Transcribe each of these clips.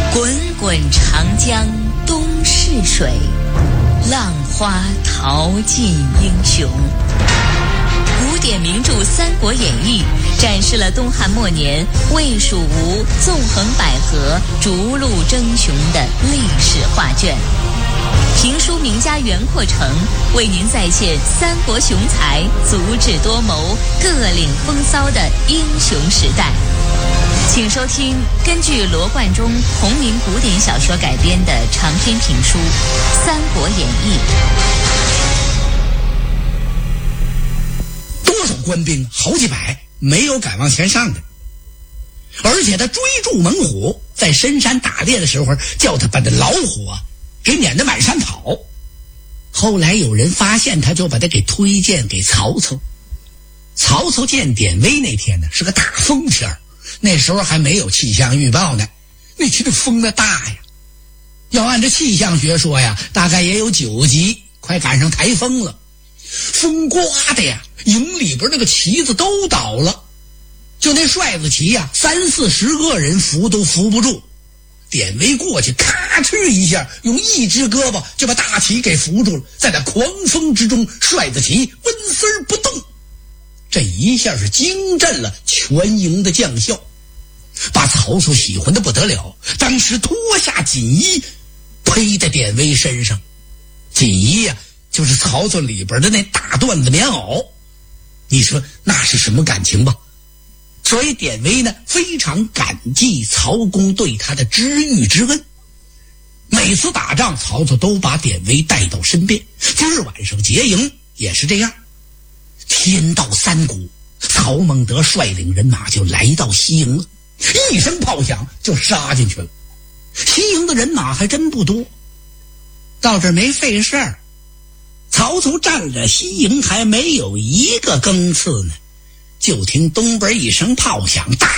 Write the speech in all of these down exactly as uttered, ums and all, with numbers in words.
滚滚长江东逝水，浪花淘尽英雄。古典名著《三国演义》展示了东汉末年魏蜀吴纵横捭阖、逐鹿争雄的历史画卷。评书名家袁阔成为您再现三国雄才足智多谋、各领风骚的英雄时代。请收听根据罗贯中同名古典小说改编的长篇评书《三国演义》。 多少官兵好几百，没有敢往前上的。而且他追逐猛虎，在深山打猎的时候，叫他把这老虎啊给撵得满山跑。后来有人发现他，就把他给推荐给曹操。曹操见典韦那天呢是个大风天，那时候还没有气象预报呢，那天的风那大呀，要按照气象学说呀，大概也有九级，快赶上台风了。风刮的呀，营里边那个旗子都倒了，就那帅子旗呀，三四十个人扶都扶不住。典韦过去咔哧一下，用一只胳膊就把大旗给扶住了，在那狂风之中，帅子旗纹丝儿不动。这一下是惊震了全营的将校，把曹操喜欢的不得了，当时脱下锦衣披在典韦身上。锦衣呀、啊，就是曹操里边的那大缎子棉袄，你说那是什么感情吧？所以典韦呢非常感激曹公对他的知遇之恩。每次打仗，曹操都把典韦带到身边。今儿晚上结营也是这样。天到三鼓，曹孟德率领人马就来到西营了，一声炮响就杀进去了。西营的人马还真不多，到这儿没费事儿。曹操占了西营还没有一个更次呢，就听东边一声炮响，大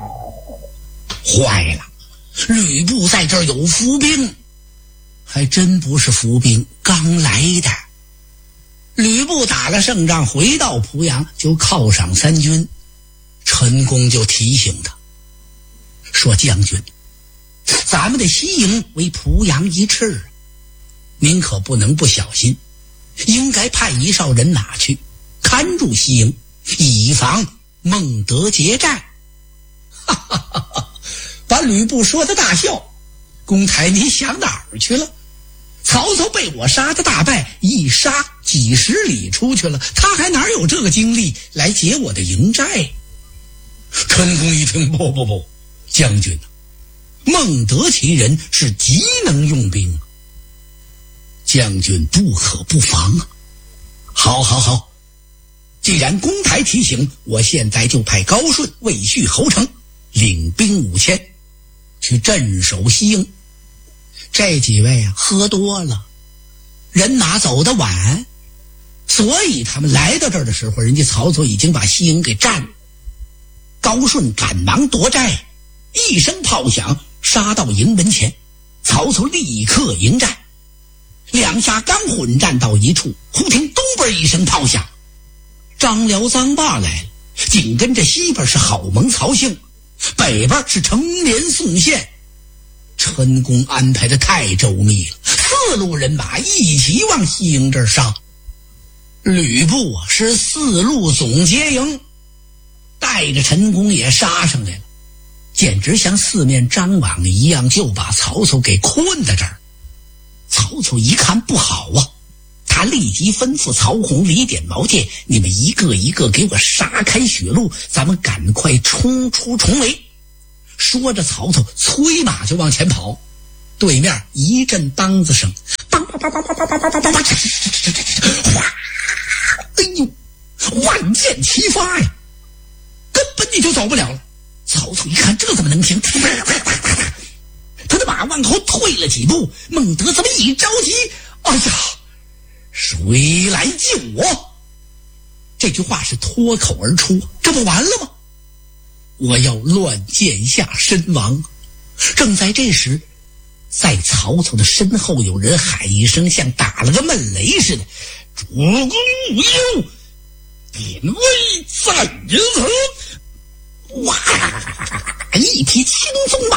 坏了，吕布在这儿有伏兵，还真不是伏兵，刚来的。吕布打了胜仗，回到濮阳就犒赏三军。陈宫就提醒他说，将军，咱们的西营为濮阳一翅，您可不能不小心，应该派一哨人马去看住西营，以防孟德劫寨。哈哈哈哈，把吕布说的大笑。公台你想哪儿去了？曹操被我杀的大败，一杀几十里出去了，他还哪有这个精力来劫我的营寨？陈宫一听，不不不，将军啊，孟德其人是极能用兵，将军不可不防啊。好好好，既然公台提醒，我现在就派高顺、魏续、侯成领兵五千去镇守西营。这几位啊喝多了，人马走得晚，所以他们来到这儿的时候，人家曹操已经把西营给占了。高顺赶忙夺寨，一声炮响杀到营门前，曹操立刻迎战。两下刚混战到一处，忽听东边一声炮响，张辽、臧霸来了，紧跟着西边是郝萌、曹兴，北边是成连、宋宪。陈宫安排的太周密了，四路人马一起往西营这儿上。吕布啊是四路总结营，带着陈宫也杀上来了，简直像四面张网一样，就把曹操给困在这儿。曹操一看不好啊，他立即吩咐曹洪、李典、毛玠，你们一个一个给我杀开血路，咱们赶快冲出重围。说着，曹操催马就往前跑，对面一阵梆子声，梆梆梆梆梆梆梆梆梆梆梆，哗！哎呦，万箭齐发呀，根本你就走不了了。曹操一看，这怎么能行？他的马往后退了几步，孟德这么一着急，哎呀，谁来救我？这句话是脱口而出，这不完了吗？我要乱箭下身亡。正在这时，在曹操的身后有人喊一声，像打了个闷雷似的，主公无忧，典韦在此。哇，一匹青鬃马跑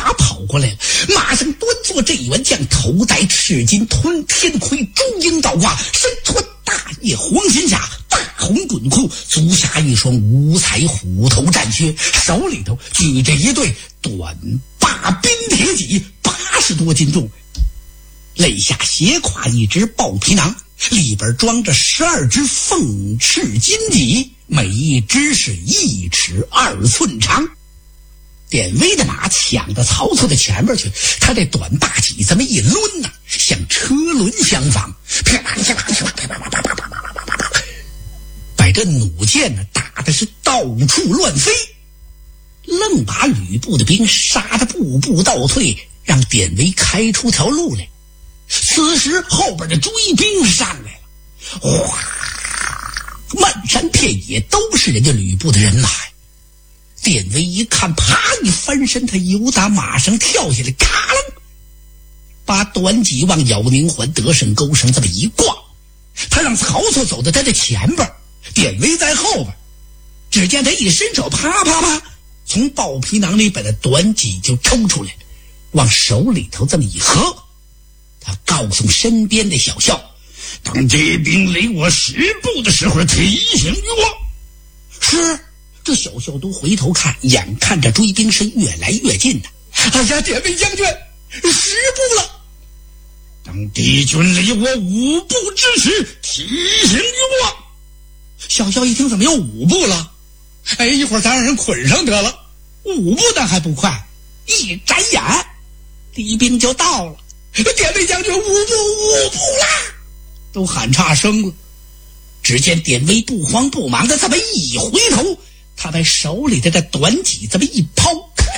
过来了，马上端坐这员将，头戴赤金吞天盔，中缨倒挂，身穿大叶黄金甲，大红滚裤，足下一双五彩虎头战靴，手里头举着一对短把冰铁戟，八十多斤重，肋下斜挎一只豹皮囊，里边装着十二只凤翅金戟，每一只是一尺二寸长。典韦的马抢到曹操的前边去，他这短大戟这么一抡呢，像车轮相仿，啪啪啪啪啪啪啪啪啪啪，把这弩箭呢打的是到处乱飞，愣把吕布的兵杀得步步倒退，让典韦开出条路来。此时后边的追兵上来了，哗，漫山遍野都是人家吕布的人马。典韦一看，啪一翻身，他由打马上跳下来，咔楞，把短戟往咬宁环得胜钩上这么一挂，他让曹操走到他的前边，典韦在后边。只见他一伸手，啪啪啪，从豹皮囊里把那短戟就抽出来，往手里头这么一合。他告诉身边的小校，当敌兵离我十步的时候，提醒于我。是。这小校都回头看，眼看着追兵是越来越近呢。哎呀，典韦将军，十步了！当敌军离我五步之时，提醒于我。小校一听，怎么又五步了？哎，一会儿咱让人捆上得了。五步那还不快？一眨眼，敌兵就到了。典韦将军，五步五步啦！都喊差声了。只见典韦不慌不忙的这么一回头，他把手里的这短戟这么一抛，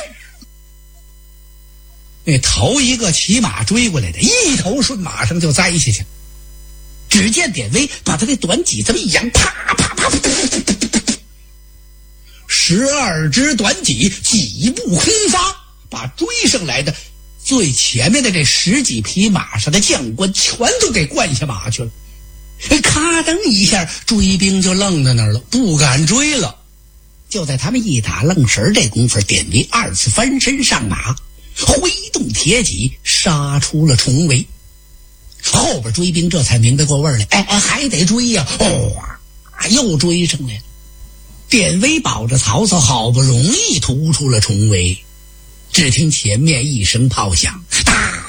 那头一个骑马追过来的一头顺马上就栽下去。只见典韦把他的短戟这么一扬，啪啪啪啪啪，十二支短戟几步空发，把追上来的最前面的这十几匹马上的将官全都给灌下马去了。咔噔一下，追兵就愣在那儿了，不敢追了。就在他们一打愣神这功夫，典韦二次翻身上马，挥动铁戟杀出了重围。后边追兵这才明白过味儿来，哎哎，还得追呀、啊！哦，又追上来了。典韦保着曹操，好不容易突出了重围，只听前面一声炮响，哒！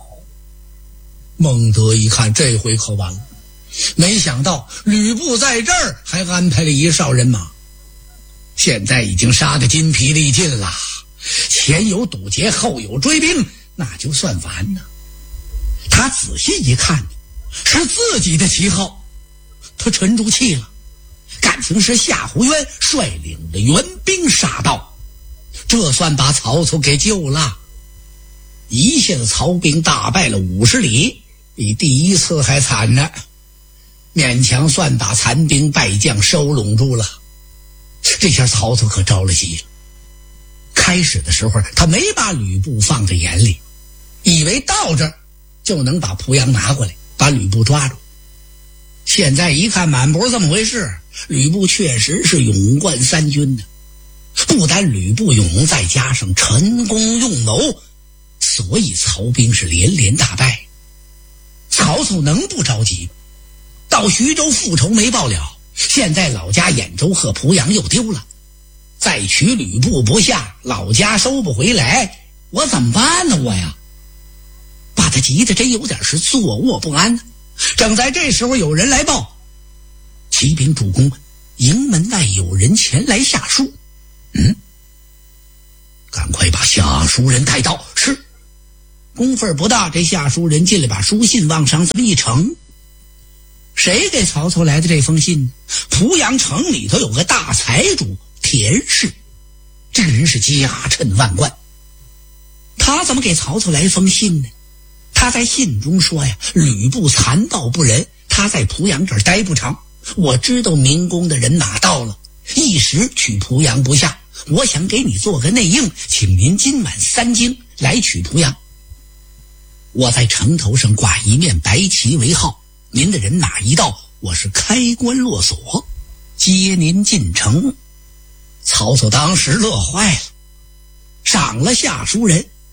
孟德一看，这回可完了。没想到吕布在这儿还安排了一哨人马，现在已经杀得筋疲力尽了，前有堵截，后有追兵，那就算完了。他仔细一看，是自己的旗号，他沉住气了，感情是夏侯渊率领的援兵杀到，这算把曹操给救了。一下子曹兵大败了五十里，比第一次还惨呢，勉强算把残兵败将收拢住了。这下曹操可着了急了。开始的时候他没把吕布放在眼里，以为到这儿就能把濮阳拿过来，把吕布抓住。现在一看满不是这么回事，吕布确实是勇冠三军的，不单吕布勇，再加上陈宫用谋，所以曹兵是连连大败。曹操能不着急？到徐州复仇没报了，现在老家兖州和濮阳又丢了，再取吕布不下，老家收不回来，我怎么办呢？我呀，把他急得真有点是坐卧不安呢。正在这时候，有人来报，启禀主公，营门外有人前来下书。嗯，赶快把下书人带到。是。功夫不大，这下书人进来，把书信往上这么一呈。谁给曹操来的这封信呢？濮阳城里头有个大财主田氏，这个人是家趁万贯。他怎么给曹操来封信呢？他在信中说呀，吕布残暴不仁，他在濮阳这儿待不长，我知道明公的人马到了，一时取濮阳不下，我想给你做个内应，请您今晚三更来取濮阳。我在城头上挂一面白旗为号，您的人马一到，我是开关落锁，接您进城。曹操当时乐坏了，赏了下书人，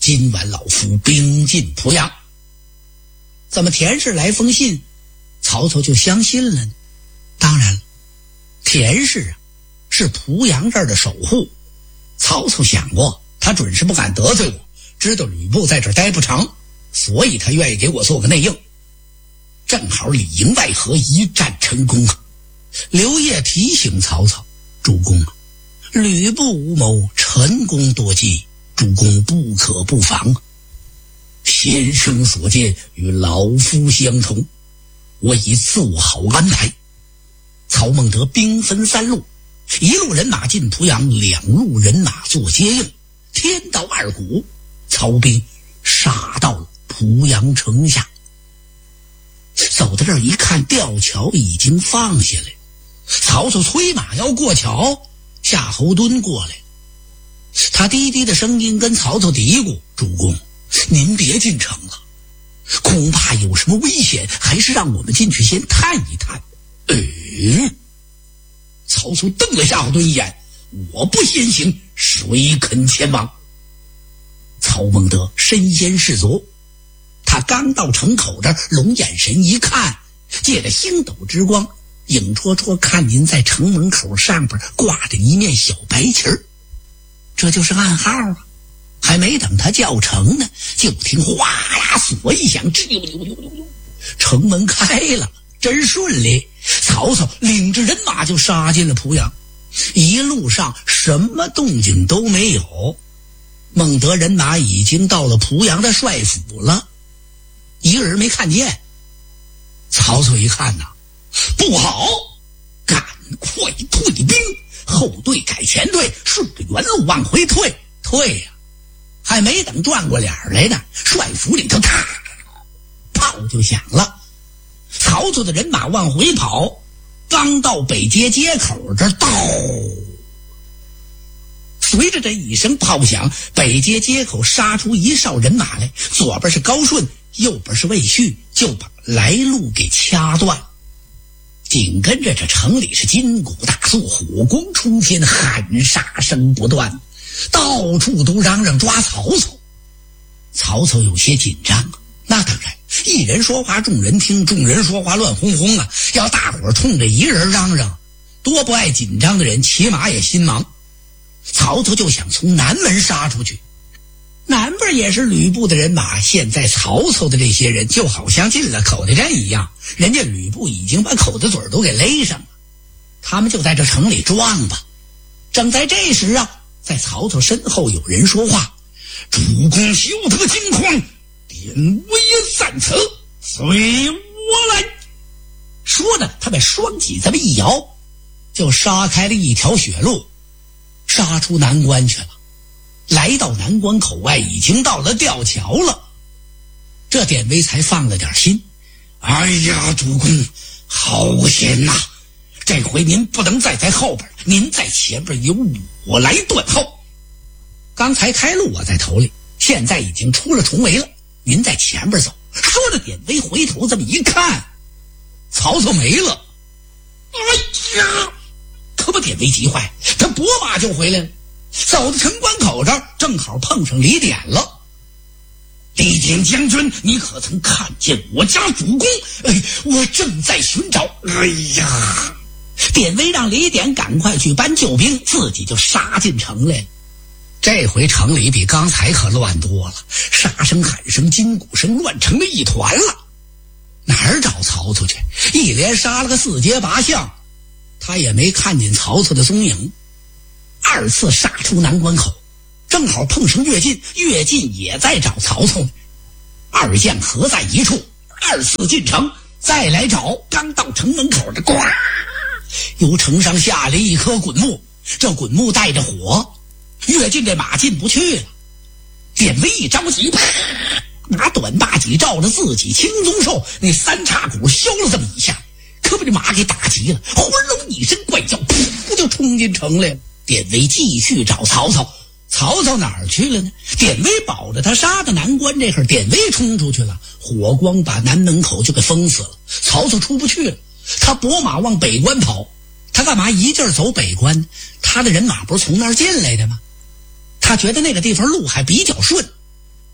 今晚老夫兵进濮阳。怎么田氏来封信，曹操就相信了呢？当然了，田氏啊是濮阳这儿的守护，曹操想过他准是不敢得罪我，知道吕布在这儿待不成，所以他愿意给我做个内应。正好里应外合，一战成功啊！刘烨提醒曹操，主公啊，吕布无谋，陈宫多计，主公不可不防。先生所见与老夫相同，我已做好安排。曹孟德兵分三路，一路人马进濮阳，两路人马做接应。天到二鼓，曹兵杀到了濮阳城下。走到这儿一看，吊桥已经放下来，曹操催马要过桥，夏侯惇过来，他低低的声音跟曹操嘀咕：主公，您别进城了，恐怕有什么危险，还是让我们进去先探一探。诶，曹操瞪了夏侯惇一眼，我不先行，谁肯前往？曹孟德身先士卒，他刚到城口这儿，龙眼神一看，借着星斗之光，影绰绰看您在城门口上边挂着一面小白旗儿，这就是暗号啊！还没等他叫成呢，就听哗啦锁一响，吱溜溜溜溜溜，城门开了，真顺利。曹操领着人马就杀进了濮阳，一路上什么动静都没有。孟德人马已经到了濮阳的帅府了，一个人没看见。曹操一看呐，不好，赶快退兵，后队改前队，顺着原路往回退。退呀、啊，还没等转过脸来呢，帅府里头啪炮就响了。曹操的人马往回跑，刚到北街街口这儿，到随着这一声炮响，北街街口杀出一哨人马来，左边是高顺，右边是魏续，就把来路给掐断。紧跟着这城里是金鼓大作，火光冲天，喊杀声不断，到处都嚷嚷抓曹操。曹操有些紧张啊，那当然，一人说话众人听，众人说话乱哄哄啊，要大伙儿冲着一人嚷嚷，多不爱紧张的人起码也心忙。曹操就想从南门杀出去，南边也是吕布的人马，现在曹操的这些人就好像进了口袋战一样，人家吕布已经把口袋嘴都给勒上了，他们就在这城里撞吧。正在这时啊，在曹操身后有人说话：主公休得惊慌，典韦在此，随我来。说着他把双戟这么一摇，就杀开了一条血路，杀出南关去了。来到南关口外，已经到了吊桥了，这典韦才放了点心。哎呀，主公好险呐、啊！这回您不能再在后边，您在前边，由我来断后。刚才开路我在头里，现在已经出了重围了，您在前边走。说着典韦回头这么一看，曹操没了。哎呀，可把典韦急坏，他拨马就回来了。走到城关口这儿，正好碰上李典了。李典将军，你可曾看见我家主公？哎，我正在寻找。哎呀，典韦让李典赶快去搬救兵，自己就杀进城来了。这回城里比刚才可乱多了，杀声喊声金鼓声乱成了一团了。哪儿找曹操去？一连杀了个四街八巷，他也没看见曹操的踪影。二次杀出南关口，正好碰上乐进，乐进也在找曹操呢。二将合在一处，二次进城再来找。刚到城门口的，呱，由城上下来一棵滚木，这滚木带着火，乐进这马进不去了。典韦一着急，啪，拿短大戟照着自己青鬃兽那三叉骨削了这么一下，可把这马给打急了，呼隆一声怪叫，噗就冲进城来了。典韦继续找曹操，曹操哪儿去了呢？典韦保着他杀到南关这会儿，典韦冲出去了，火光把南门口就给封死了，曹操出不去了。他拨马往北关跑，他干嘛一劲儿走北关？他的人马不是从那儿进来的吗？他觉得那个地方路还比较顺，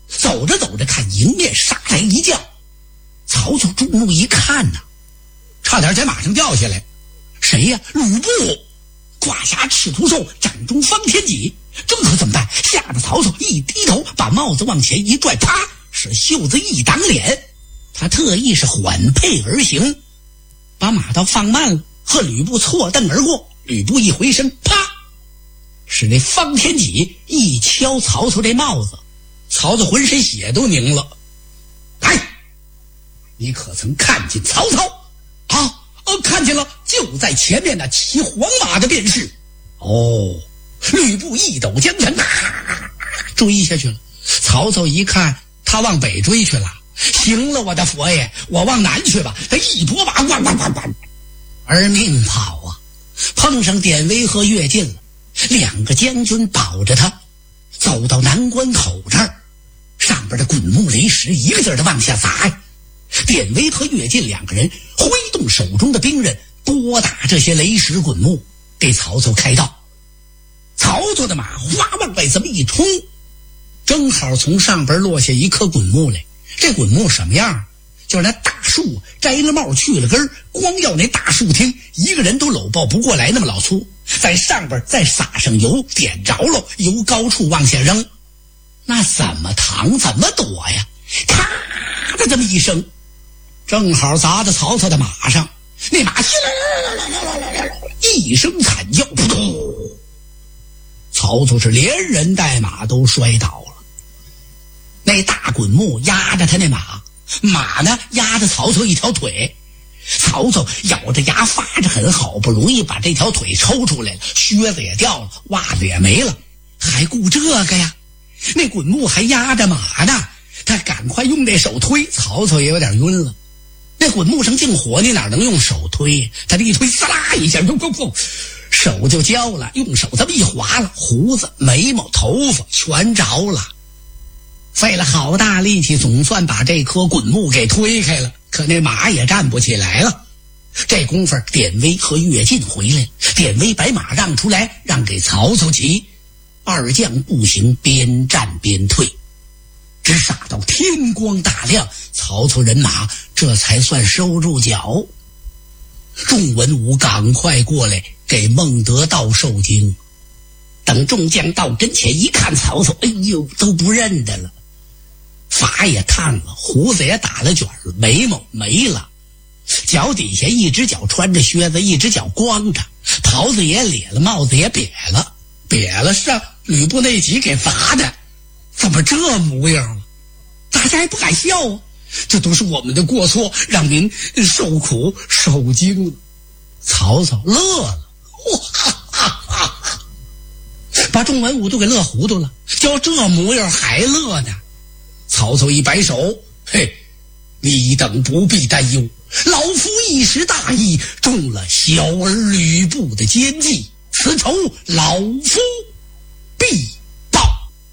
迎面杀来一将。曹操注目一看呐、啊，差点在马上掉下来。谁呀？吕布！胯下赤兔兽，掌中方天戟，这可怎么办？吓得曹操一低头，把帽子往前一拽，啪，使袖子一挡脸。他特意是缓配而行，把马刀放慢了，和吕布错蹬而过。吕布一回身，啪，使那方天戟一敲曹操这帽子。曹操浑身血都凝了。来，你可曾看见曹操？啊，哦，看见了，就在前面那骑黄马的便是。哦，吕布一抖将拳，啊，追下去了。曹操一看他往北追去了，行了，我的佛爷，我往南去吧。他一拨马，咣咣咣咣，而命跑啊，碰上典韦和乐进了，两个将军保着他，走到南关口这儿，上边的滚木雷石一个劲儿的往下砸呀。典韦和乐进两个人挥动手中的兵刃，拨打这些雷石滚木，给曹操开道。曹操的马哗往外这么一冲，正好从上边落下一颗滚木来。这滚木什么样？就是那大树摘了帽去了根，光要那大树听，一个人都搂抱不过来那么老粗，在上边再撒上油，点着了，由高处往下扔，那怎么扛怎么躲呀？咔的这么一声，正好砸在曹操的马上，那马一声惨叫，扑通，曹操是连人带马都摔倒了。那大滚木压着他那马，马呢压着曹操一条腿。曹操咬着牙发着狠，好不容易把这条腿抽出来了，靴子也掉了，袜子也没了，还顾这个呀？那滚木还压着马呢，他赶快用那手推，曹操也有点晕了。那滚木上净火，你哪能用手推？他这一推，呲啦一下，咚咚咚，手就焦了，用手这么一划了，胡子、眉毛、头发全着了。费了好大力气，总算把这颗滚木给推开了，可那马也站不起来了。这功夫典韦和乐进回来了，典韦把马让出来，让给曹操骑。二将步行边战边退，直杀到天光大亮，曹操人马这才算收住脚。众文武赶快过来给孟德道受惊。等众将到跟前一看曹操，哎呦，都不认得了，发也烫了，胡子也打了卷，眉毛没了，脚底下一只脚穿着靴子，一只脚光着，袍子也咧了，帽子也瘪了，瘪了是吕布那戟给砸的，怎么这模样了？大家还不敢笑啊，这都是我们的过错，让您受苦受惊了。曹操乐了，哇哈哈，把众文武都给乐糊涂了，叫这模样还乐呢。曹操一摆手，嘿，你等不必担忧，老夫一时大意，中了小儿吕布的奸计，此仇老夫必报。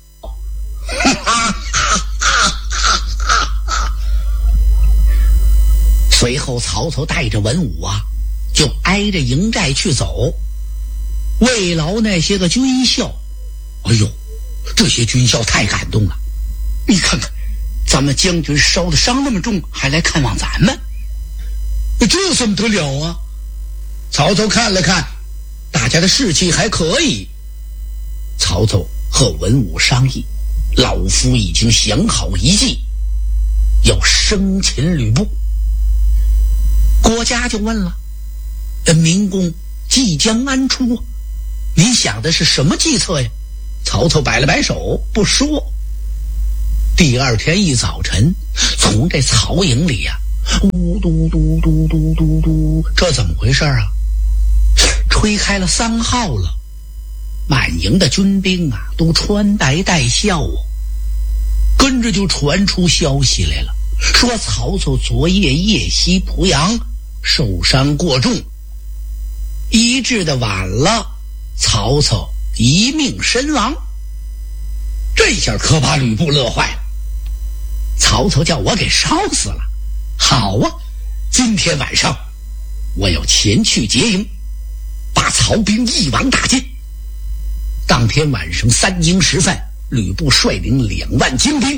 随后曹操带着文武啊，就挨着营寨去走，慰劳那些个军校。哎呦，这些军校太感动了，你看看咱们将军烧的伤那么重，还来看望咱们，这怎么得了啊？曹操看了看大家的士气还可以，曹操和文武商议，老夫已经想好一计，要生擒吕布。郭嘉就问了，明公即将安出，您想的是什么计策呀？曹操摆了摆手不说。第二天一早晨，从这曹营里呀、啊，呜嘟嘟嘟嘟嘟嘟，这怎么回事啊？吹开了三号了，满营的军兵啊都穿白戴孝啊，跟着就传出消息来了，说曹操昨夜夜袭濮阳，受伤过重，医治的晚了，曹操一命身亡。这下可把吕布乐坏了，曹操叫我给烧死了，好啊，今天晚上我要前去劫营，把曹兵一网打尽。当天晚上三更时分，吕布率领两万精兵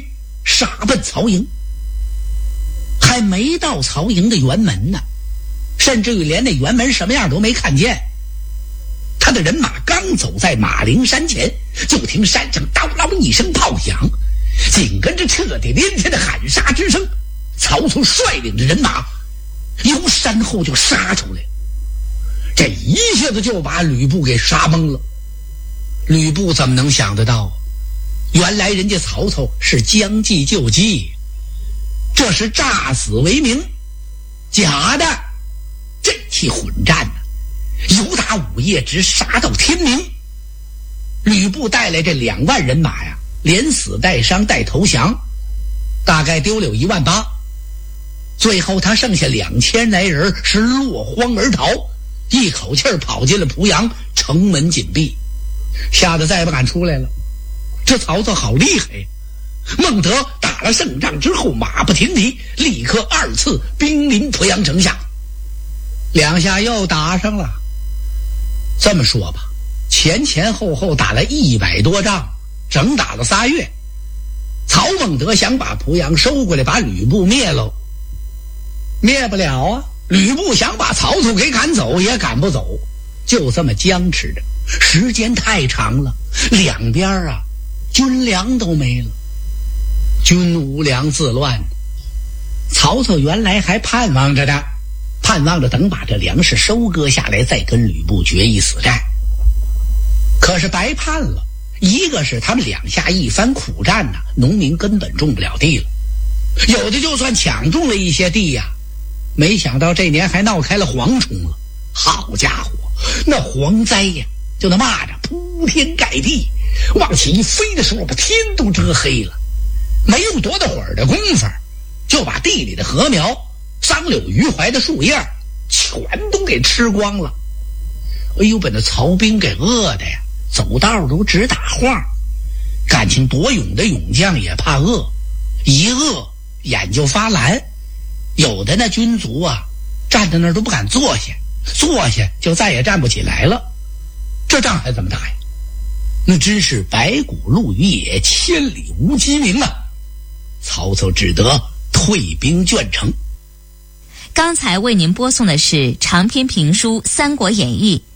杀奔曹营。还没到曹营的辕门呢，甚至于连那辕门什么样都没看见。他的人马刚走在马陵山前，就听山上叨啷一声炮响，紧跟着彻底连天的喊杀之声。曹操率领着人马由山后就杀出来，这一下子就把吕布给杀懵了。吕布怎么能想得到，原来人家曹操是将计就计，这是诈死为名，假的。这起混战呢，由打午夜直杀到天明。吕布带来这两万人马呀，连死带伤带投降，大概丢了有一万八。最后他剩下两千来人是落荒而逃，一口气儿跑进了濮阳，城门紧闭，吓得再也不敢出来了。这曹操好厉害呀！孟德打了胜仗之后，马不停蹄，立刻二次兵临濮阳城下，两下又打上了。这么说吧，前前后后打了一百多仗，整打了仨月。曹孟德想把濮阳收过来，把吕布灭了，灭不了啊。吕布想把曹操给赶走，也赶不走，就这么僵持着，时间太长了，两边啊军粮都没了，军无粮自乱。曹操原来还盼望着的，盼望着等把这粮食收割下来，再跟吕布决一死战。可是白盼了，一个是他们两下一番苦战呐、啊，农民根本种不了地了，有的就算抢种了一些地呀、啊，没想到这年还闹开了蝗虫了。好家伙，那蝗灾呀，就那蚂蚱铺天盖地，往起一飞的时候把天都遮黑了，没用多大会儿的功夫，就把地里的禾苗、桑柳、榆槐的树叶全都给吃光了。哎呦，把那曹兵给饿的呀，走道都直打晃。感情多勇的勇将也怕饿，一饿眼就发蓝。有的那军卒啊，站在那儿都不敢坐下，坐下就再也站不起来了。这仗还怎么打呀？那真是白骨露于野，千里无鸡鸣啊！曹操只得退兵卷城。 刚才为您播送的是长篇评书《三国演义》，